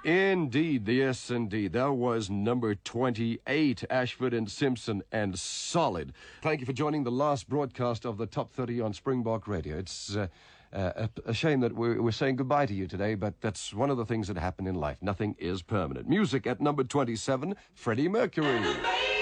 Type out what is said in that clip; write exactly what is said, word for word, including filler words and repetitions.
Indeed, yes, indeed. That was number twenty-eight, Ashford and Simpson, and solid. Thank you for joining the last broadcast of the Top thirty on Springbok Radio. It's uh, uh, a, a shame that we're, we're saying goodbye to you today, but that's one of the things that happen in life. Nothing is permanent. Music at number twenty-seven, Freddie Mercury.